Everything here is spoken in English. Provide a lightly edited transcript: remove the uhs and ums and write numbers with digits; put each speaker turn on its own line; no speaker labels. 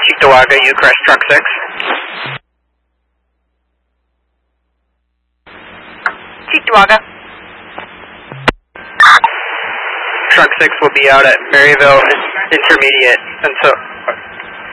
Cheektowaga, you crest truck 6.
Cheektowaga.
Truck 6 will be out at Maryville Intermediate until